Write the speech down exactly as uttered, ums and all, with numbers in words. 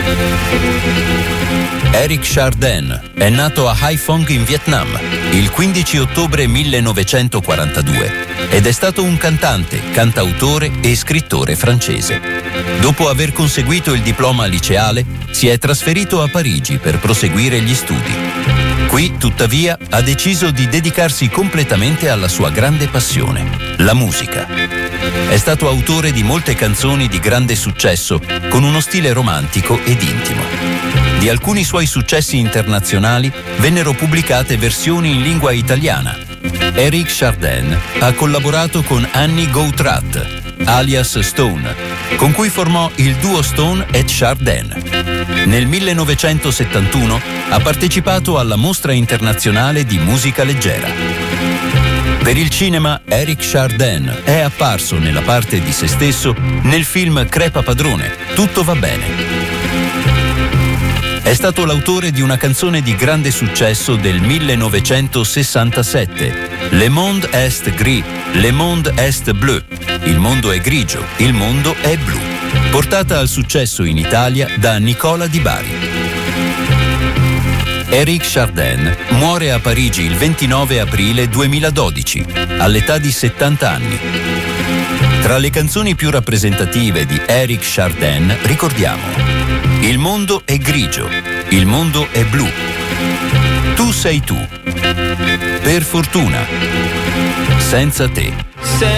Eric Chardin è nato a Haiphong in Vietnam il quindici ottobre millenovecentoquarantadue ed è stato un cantante, cantautore e scrittore francese. Dopo aver conseguito il diploma liceale, si è trasferito a Parigi per proseguire gli studi. Qui, tuttavia, ha deciso di dedicarsi completamente alla sua grande passione, la musica. È stato autore di molte canzoni di grande successo, con uno stile romantico ed intimo. Di alcuni suoi successi internazionali vennero pubblicate versioni in lingua italiana. Eric Chardin ha collaborato con Annie Gautrat, alias Stone, con cui formò il duo Stone et Chardin. Nel millenovecentosettantuno ha partecipato alla Mostra internazionale di musica leggera. Per il cinema, Eric Chardin è apparso nella parte di se stesso nel film Crepa Padrone, Tutto va bene. È stato l'autore di una canzone di grande successo del millenovecentosessantasette, Le monde est gris, le monde est bleu, il mondo è grigio, il mondo è blu, portata al successo in Italia da Nicola Di Bari. Eric Chardin muore a Parigi il ventinove aprile duemiladodici, all'età di settanta anni. Tra le canzoni più rappresentative di Eric Chardin ricordiamo Il mondo è grigio, il mondo è blu, Tu sei tu, Per fortuna, Senza te.